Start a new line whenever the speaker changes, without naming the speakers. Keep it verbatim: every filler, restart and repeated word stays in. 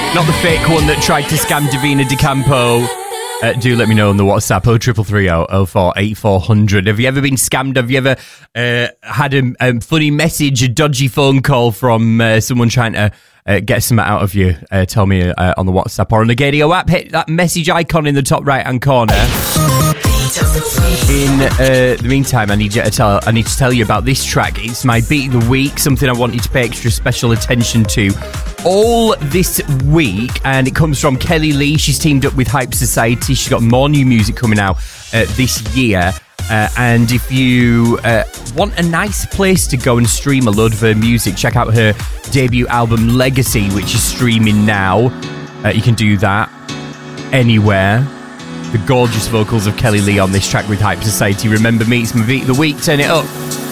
not the fake one that tried to scam Davina De Campo. Uh, do let me know on the WhatsApp, oh triple three oh oh four eight four hundred. Have you ever been scammed? Have you ever uh, had a, a funny message, a dodgy phone call from uh, someone trying to uh, get something out of you? Uh, tell me uh, on the WhatsApp or on the Gadio app. Hit that message icon in the top right-hand corner. In uh, the meantime, I need you to tell. I need to tell you about this track. It's my beat of the week, something I want you to pay extra special attention to all this week, and it comes from Kelly Lee. She's teamed up with Hype Society. She's got more new music coming out uh, this year. Uh, and if you uh, want a nice place to go and stream a load of her music, check out her debut album Legacy, which is streaming now. Uh, you can do that anywhere. The gorgeous vocals of Kelly Lee on this track with Hype Society. Remember me, it's my beat of the week. Turn it up.